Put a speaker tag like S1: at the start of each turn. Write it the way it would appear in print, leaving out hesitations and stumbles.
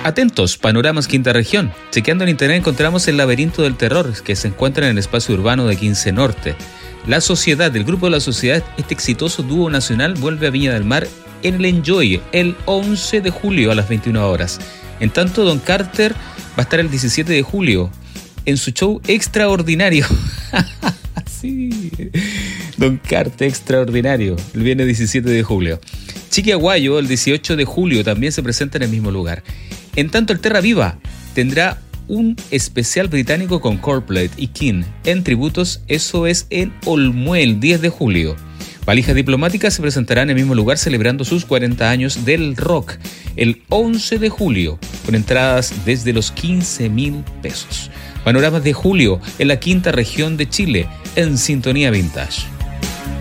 S1: Atentos, Panoramas Quinta Región. Chequeando en internet encontramos el Laberinto del Terror, que se encuentra en el espacio urbano de 15 Norte. La Sociedad, el grupo de La Sociedad, este exitoso dúo nacional, vuelve a Viña del Mar en el Enjoy el 11 de julio a las 21 horas. En tanto, Don Carter va a estar el 17 de julio en su show Extraordinario. Sí, Don Carter Extraordinario, el viernes 17 de julio. Chiqui Aguayo, el 18 de julio, también se presenta en el mismo lugar. En tanto, el Terra Viva tendrá un especial británico con Coldplay y King en tributos, eso es en Olmué, el 10 de julio. Valijas Diplomáticas se presentará en el mismo lugar celebrando sus 40 años del rock el 11 de julio, con entradas desde los 15.000 pesos. Panoramas de julio en la quinta región de Chile, en Sintonía Vintage.